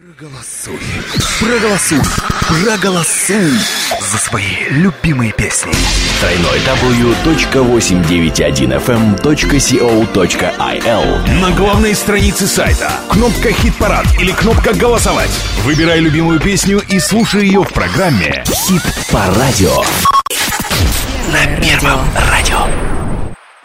Проголосуй, проголосуй, проголосуй за свои любимые песни. www.891fm.co.il. На главной странице сайта кнопка «Хит-парад» или кнопка «Голосовать». Выбирай любимую песню и слушай ее в программе «Хит по радио» на Первом радио.